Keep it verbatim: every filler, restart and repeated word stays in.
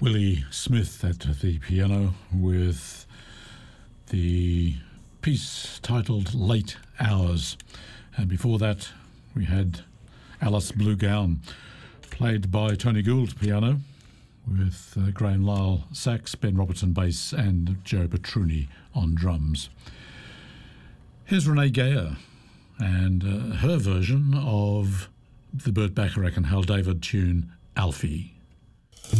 Willie Smith at the piano with the piece titled Late Hours. And before that, we had Alice Blue Gown, played by Tony Gould piano, with uh, Graham Lyle sax, Ben Robertson bass, and Joe Petruni on drums. Here's Renee Geyer and uh, her version of the Burt Bacharach and Hal David tune Alfie.